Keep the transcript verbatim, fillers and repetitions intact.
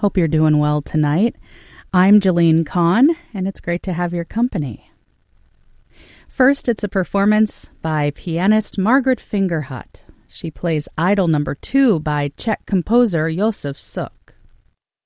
Hope you're doing well tonight. I'm Jeline Kahn, and it's great to have your company. First, it's a performance by pianist Margaret Fingerhut. She plays Idol Number Two by Czech composer Josef Suk.